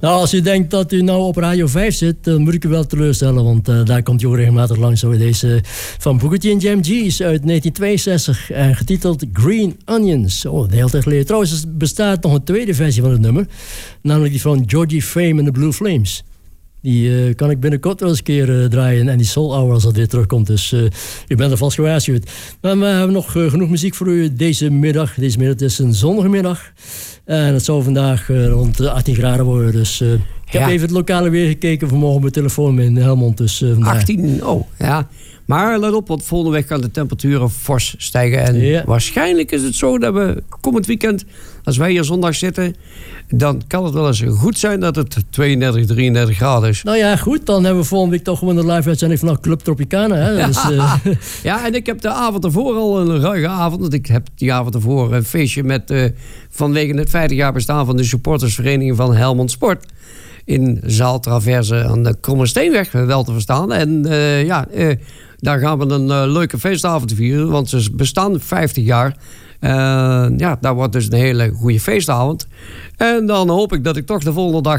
Nou, als u denkt dat u nou op Radio 5 zit, dan moet ik u wel teleurstellen, want daar komt u ook regelmatig langs. Zo. Deze van Booker T en Jam G's uit 1962 en getiteld Green Onions. Oh, de hele tijd geleden. Trouwens, er bestaat nog een tweede versie van het nummer, namelijk die van Georgie Fame en de Blue Flames. Die kan ik binnenkort wel eens een keer draaien. En die Soul Hour als dat weer terugkomt. Dus u bent er vast gewaarschuwd. Maar we hebben nog genoeg muziek voor u deze middag. Deze middag is een zonnige middag. En het zou vandaag rond de 18 graden worden. Dus ik heb even het lokale weer gekeken vanmorgen op mijn telefoon in Helmond. Dus, 18, oh ja. Maar let op, want volgende week gaan de temperaturen fors stijgen. En waarschijnlijk is het zo dat we komend weekend, als wij hier zondag zitten, dan kan het wel eens goed zijn dat het 32, 33 graden is. Nou ja, goed. Dan hebben we volgende week toch gewoon een live-uitzending van Club Tropicana. Hè? Ja. Dus, ja, en ik heb de avond ervoor al een ruige avond. Want ik heb die avond ervoor een feestje met vanwege het 50 jaar bestaan van de supportersvereniging van Helmond Sport. In zaal Traverse aan de Krommersteenweg, wel te verstaan. En daar gaan we een leuke feestavond vieren. Want ze bestaan 50 jaar. Daar wordt dus een hele goede feestavond. En dan hoop ik dat ik toch de volgende dag